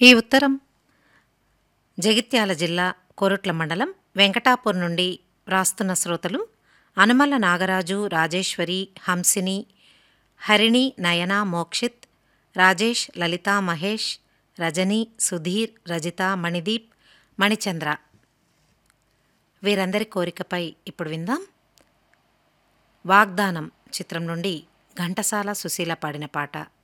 ఈ ఉత్తరం జగిత్యాల జిల్లా కోరుట్ల మండలం వెంకటాపూర్ నుండి వ్రాస్తున్న శ్రోతలు అనుమల నాగరాజు, రాజేశ్వరి, హంసిని, హరిణి, నయన, మోక్షిత్, రాజేష్, లలిత, మహేష్, రజని, సుధీర్, రజిత, మణిదీప్, మణిచంద్ర. వీరందరి కోరికపై ఇప్పుడు విందాం. వాగ్దానం చిత్రం నుండి ఘంటసాల సుశీల పాడిన పాట.